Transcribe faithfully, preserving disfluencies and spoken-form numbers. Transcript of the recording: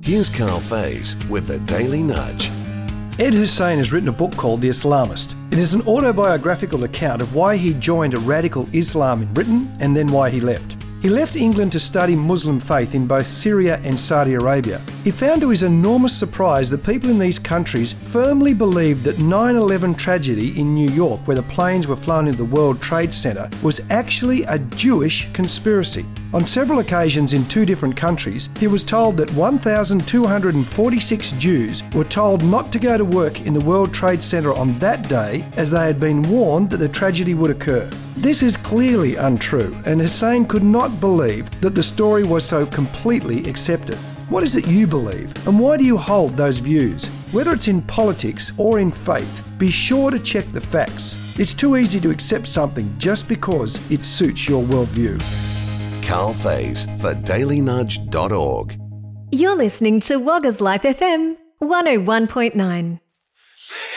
Here's Carl Faze with the Daily Nudge. Ed Hussein has written a book called The Islamist. It is an autobiographical account of why he joined a radical Islam in Britain and then why he left. He left England to study Muslim faith in both Syria and Saudi Arabia. He found to his enormous surprise that people in these countries firmly believed that nine eleven tragedy in New York, where the planes were flown into the World Trade Center, was actually a Jewish conspiracy. On several occasions in two different countries, he was told that one thousand two hundred forty-six Jews were told not to go to work in the World Trade Center on that day as they had been warned that the tragedy would occur. This is clearly untrue, and Hussein could not believe that the story was so completely accepted. What is it you believe, and why do you hold those views? Whether it's in politics or in faith, be sure to check the facts. It's too easy to accept something just because it suits your worldview. Carl Faze for daily nudge dot org. You're listening to Wagga's Life F M one oh one point nine.